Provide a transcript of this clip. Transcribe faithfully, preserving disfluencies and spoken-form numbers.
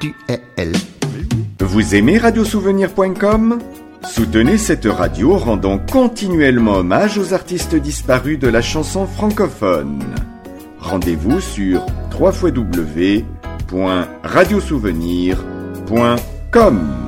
actuel. Vous aimez radiosouvenir point com ? Soutenez cette radio rendant continuellement hommage aux artistes disparus de la chanson francophone. Rendez-vous sur w w w point radiosouvenir point com.